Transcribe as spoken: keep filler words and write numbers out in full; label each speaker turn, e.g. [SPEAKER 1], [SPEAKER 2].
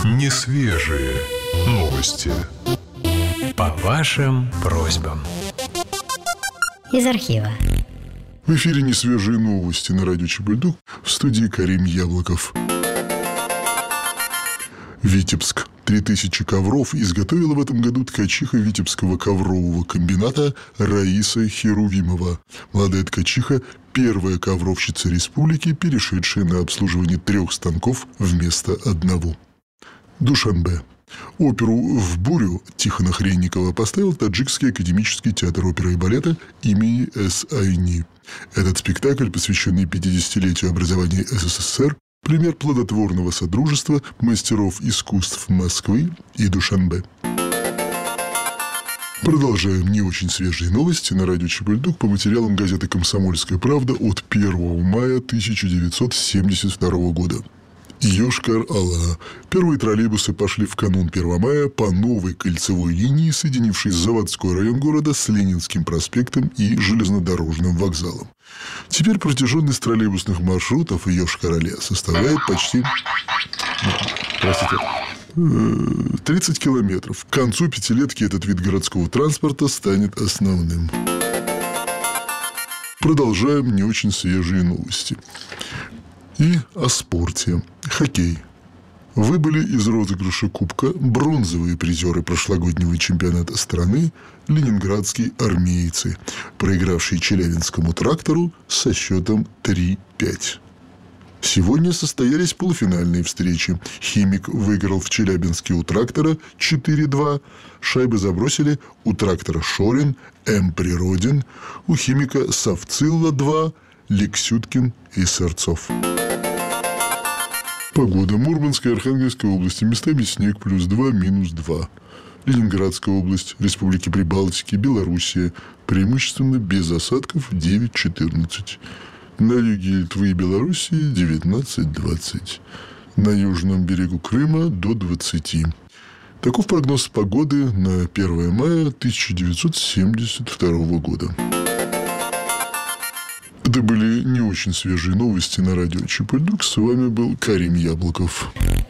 [SPEAKER 1] Несвежие новости.
[SPEAKER 2] По вашим просьбам.
[SPEAKER 3] Из архива.
[SPEAKER 4] В эфире «Несвежие новости» на радио Чебульдук, в студии Карим Яблоков. Витебск. Три тысячи ковров изготовила в этом году ткачиха Витебского коврового комбината Раиса Херувимова. Молодая ткачиха – первая ковровщица республики, перешедшая на обслуживание трех станков вместо одного. Душанбе. Оперу «В бурю» Тихона Хренникова поставил Таджикский академический театр оперы и балета имени С. Айни. Этот спектакль, посвященный пятидесятилетию образования СССР, пример плодотворного содружества мастеров искусств Москвы и Душанбе. Продолжаем не очень свежие новости на радио Чебульдук по материалам газеты «Комсомольская правда» от первого мая тысяча девятьсот семьдесят второго года. Йошкар-Ола. Первые троллейбусы пошли в канун первого мая по новой кольцевой линии, соединившей заводской район города с Ленинским проспектом и железнодорожным вокзалом. Теперь протяженность троллейбусных маршрутов в Йошкар-Оле составляет почти... Простите... тридцать километров. К концу пятилетки этот вид городского транспорта станет основным. Продолжаем не очень свежие новости. И о спорте. Хоккей. Выбыли из розыгрыша кубка бронзовые призеры прошлогоднего чемпионата страны ленинградские армейцы, проигравшие Челябинскому трактору со счетом три пять. Сегодня состоялись полуфинальные встречи. Химик выиграл в Челябинске у трактора четыре два. Шайбы забросили у трактора Шорин, М. Природин, у химика Савцилла два, Лексюткин и Сырцов. Погода. Мурманская и Архангельская области. Местами снег плюс два, минус два. Ленинградская область, Республики Прибалтики, Белоруссия. Преимущественно без осадков девять четырнадцать. На юге Литвы и Белоруссии девятнадцать двадцать. На южном берегу Крыма до двадцати. Таков прогноз погоды на первое мая тысяча девятьсот семьдесят второго года. Это были не очень свежие новости на радио Чебульдук. С вами был Карим Яблоков.